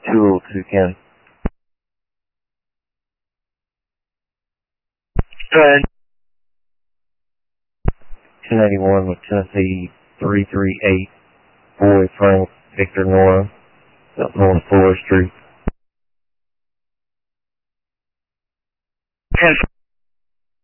202 County. Go ahead. 291 with Tennessee 338, Boy Frank Victor Nora, up North Florida Street.